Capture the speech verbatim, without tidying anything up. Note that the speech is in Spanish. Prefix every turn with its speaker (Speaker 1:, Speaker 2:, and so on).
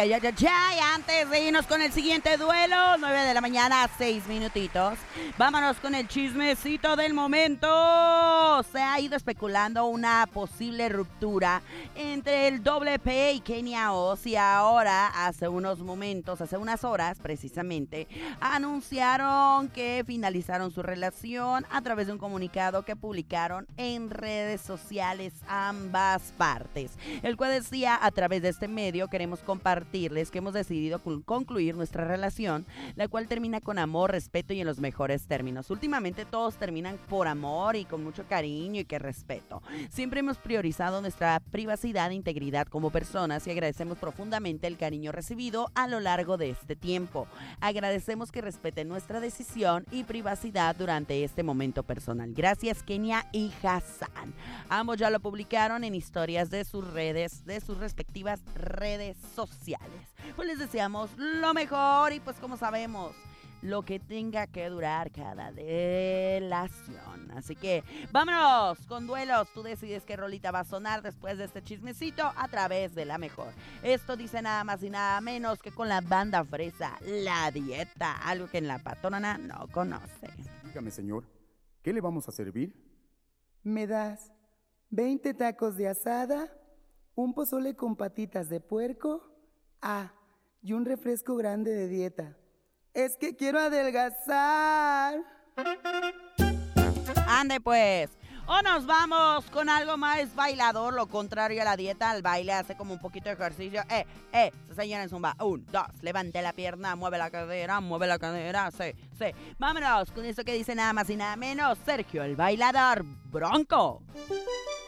Speaker 1: ay, ay, ay, ay. Antes de irnos con el siguiente duelo, nueve de la mañana, seis minutitos. Vámonos con el chismecito del momento. Se ha ido especulando una posible ruptura entre el Doble P y Kenia Oz. Y ahora, hace unos momentos, hace unas horas precisamente, anunciaron que finalizaron su relación a través de un comunicado que publicaron en redes sociales ambas partes, el cual decía: a través de este medio queremos compartirles que hemos decidido concluir nuestra relación, la cual termina con amor, respeto y en los mejores términos. Últimamente todos terminan por amor y con mucho cariño y que respeto. Siempre hemos priorizado nuestra privacidad e integridad como personas y agradecemos profundamente el cariño recibido a lo largo de este tiempo. Agradecemos que respeten nuestra decisión y privacidad durante este momento personal. Gracias, Kenia y Hassan. Ambos ya lo publicaron en historias de sus redes, de sus respectivas redes sociales. Pues les deseamos lo mejor y pues como sabemos, lo que tenga que durar cada relación. Así que vámonos con duelos. Tú decides qué rolita va a sonar después de este chismecito a través de La Mejor. Esto dice nada más y nada menos que con la banda fresa, La Dieta, algo que en la patrona no conoce.
Speaker 2: Dígame, señor, ¿qué le vamos a servir?
Speaker 3: ¿Me das veinte tacos de asada, un pozole con patitas de puerco? Ah, y un refresco grande de dieta. Es que quiero adelgazar.
Speaker 1: Ande pues. O nos vamos con algo más bailador, lo contrario a la dieta. Al baile hace como un poquito de ejercicio. Eh, eh, se señora en zumba. Un, dos, levante la pierna, mueve la cadera, mueve la cadera. Sí, sí. Vámonos con eso que dice nada más y nada menos Sergio el Bailador Bronco.